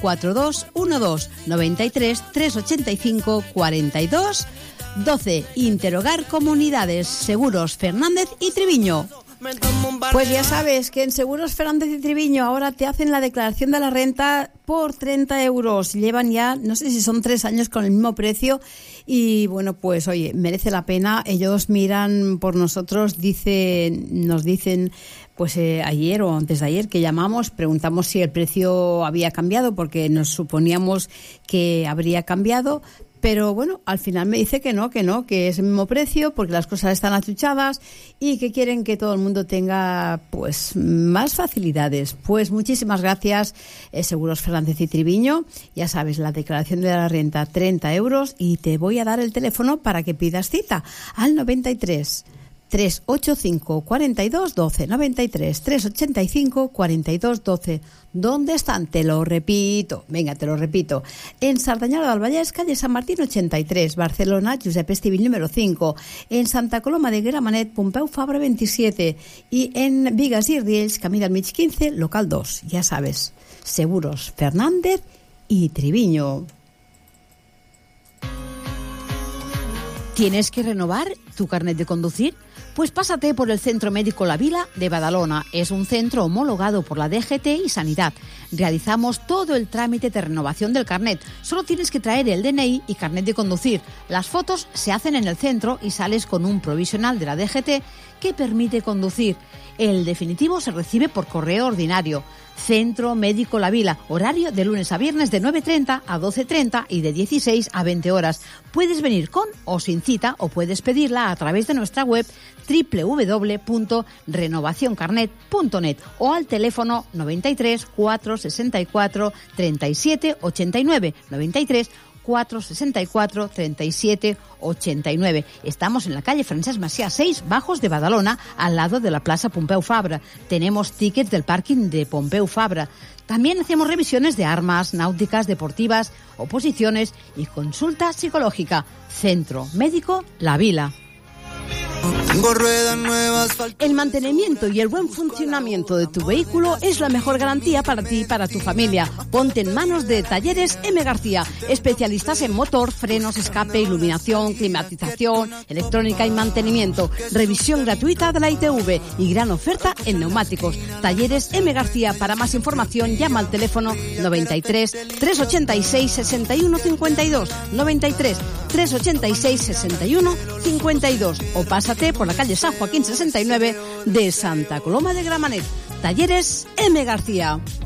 4212 93 385 42 12. Interrogar Comunidades, Seguros Fernández y Triviño. Pues ya sabes que en Seguros Fernández y Triviño ahora te hacen la declaración de la renta por 30 euros. Llevan ya, no sé si son 3 años con el mismo precio y bueno, pues oye, merece la pena. Ellos miran por nosotros, nos dicen pues ayer o antes de ayer que llamamos, preguntamos si el precio había cambiado porque nos suponíamos que habría cambiado. Pero bueno, al final me dice que no, que es el mismo precio porque las cosas están achuchadas y que quieren que todo el mundo tenga pues más facilidades. Pues muchísimas gracias, Seguros Fernández y Triviño. Ya sabes, la declaración de la renta, 30 euros y te voy a dar el teléfono para que pidas cita al 93 385 42 12, 93 385 42 12. ¿Dónde están? Te lo repito. Venga, te lo repito. En Sardañola del Vallès, calle San Martín 83, Barcelona, Josep Estivill número 5. En Santa Coloma de Gramenet, Pompeu Fabra 27. Y en Bigues i Riells, Camí del Mig 15, local 2. Ya sabes, Seguros Fernández y Triviño. ¿Tienes que renovar tu carnet de conducir? Pues pásate por el Centro Médico La Vila de Badalona. Es un centro homologado por la DGT y Sanidad. Realizamos todo el trámite de renovación del carnet. Solo tienes que traer el DNI y carnet de conducir. Las fotos se hacen en el centro y sales con un provisional de la DGT que permite conducir. El definitivo se recibe por correo ordinario. Centro Médico La Vila, horario de lunes a viernes de 9:30 a 12:30 y de 16 a 20 horas. Puedes venir con o sin cita o puedes pedirla a través de nuestra web www.renovacioncarnet.net o al teléfono 93 464 37 89 93 464 37 89. Estamos en la calle Francesc Macià 6, Bajos de Badalona, al lado de la Plaza Pompeu Fabra. Tenemos tickets del parking de Pompeu Fabra. También hacemos revisiones de armas, náuticas, deportivas, oposiciones y consulta psicológica. Centro Médico La Vila. El mantenimiento y el buen funcionamiento de tu vehículo es la mejor garantía para ti y para tu familia. Ponte en manos de Talleres M. García, especialistas en motor, frenos, escape, iluminación, climatización, electrónica y mantenimiento. Revisión gratuita de la ITV y gran oferta en neumáticos. Talleres M. García. Para más información llama al teléfono 93 386 61 52, 93 386 61 52 o pásate por la calle San Joaquín 69 de Santa Coloma de Gramenet. Talleres M. García.